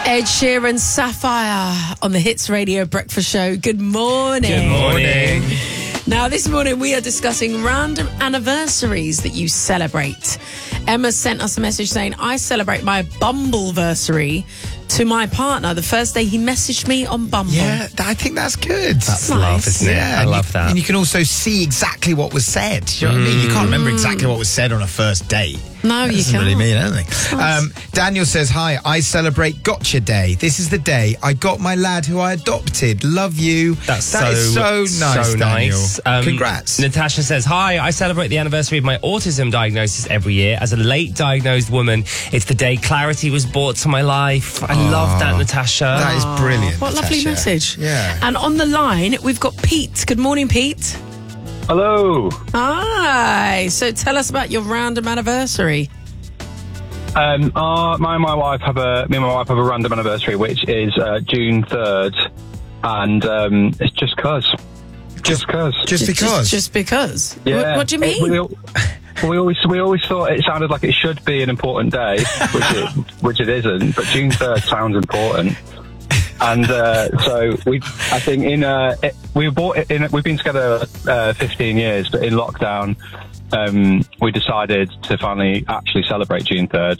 Ed Sheeran, Sapphire on the Hits Radio Breakfast Show. Good morning. Good morning. Now, this morning we are discussing random anniversaries that you celebrate. Emma sent us a message saying, I celebrate my Bumbleversary to my partner the first day he messaged me on Bumble. Yeah, I think that's good. That's nice. love, isn't it? Yeah, I love that. And you can also see exactly what was said. Do you know what I mean? You can't remember exactly what was said on a first date. No, That you doesn't can't. really mean anything. Daniel says, hi, I celebrate Gotcha Day. This is the day I got my lad who I adopted. Love you. That is so nice, so Daniel. nice. Congrats. Natasha says, hi, I celebrate the anniversary of my autism diagnosis every year. As a late diagnosed woman, it's the day clarity was brought to my life. I love that, Natasha. That is brilliant. What a lovely Natasha. message. Yeah. And on the line, we've got Pete. Good morning, Pete. Hello. Hi. So tell us about your random anniversary. Me and my wife have a random anniversary, which is June 3rd, and it's just cause. Just cause. Just because. Just because. Yeah. What do you mean? We always thought it sounded like it should be an important day, which it isn't. But June 3rd sounds important. And so we've been together 15 years, but in lockdown, we decided to finally actually celebrate June 3rd.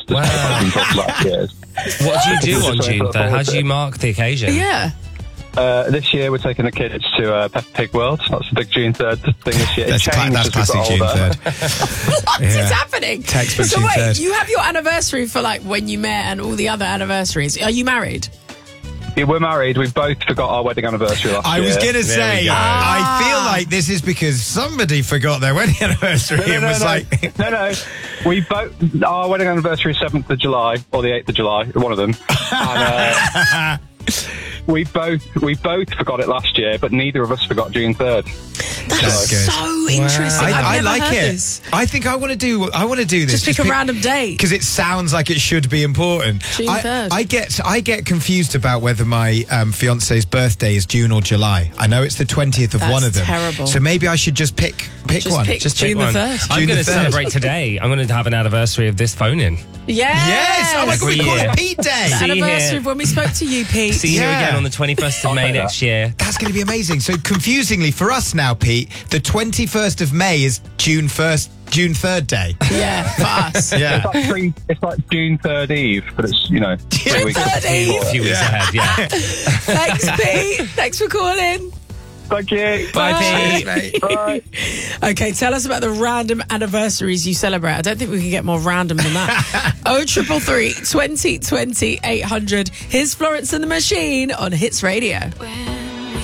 What do you do on June 3rd? How do you mark the occasion? Yeah. This year we're taking the kids to Peppa Pig World. That's the big June 3rd thing this year. That's classic June 3rd. What is happening? Textbook So June wait, 3rd. you have your anniversary for like when you met and all the other anniversaries. Are you married? Yeah, we're married. We both forgot our wedding anniversary last year. I was going to There we say, go. I feel like this is because somebody forgot their wedding anniversary and was like... No. Our wedding anniversary is 7th of July, or the 8th of July, one of them. And, we both forgot it last year, but neither of us forgot June 3rd. That's good. so interesting. I I've never like heard it. This. I think I want to do this. Just pick a random date. Because it sounds like it should be important. June 3rd. I get confused about whether my fiance's birthday is June or July. I know it's the 20th of That's one of them. terrible. So maybe I should just pick one. Pick Just pick June one. the 1st. I'm June going the to 3rd. celebrate today. I'm going to have an anniversary of this phone-in. Yes! Oh my God, we Every call year. it Pete Day! The See anniversary here. of when we spoke to you, Pete. See you Yeah. again on the 21st of May next year. That's going to be amazing. So confusingly for us now, Pete, the 21st of May is June 3rd Day. Yeah, for us. Yeah. It's like June 3rd Eve, but it's, 3 weeks 3rd Eve. A few weeks ahead, yeah. Thanks, Pete. Thanks for calling. Thank you. Bye, Bye. Pete. Bye. Okay, tell us about the random anniversaries you celebrate. I don't think we can get more random than that. 0333 20 20 800. Here's Florence and the Machine on Hits Radio.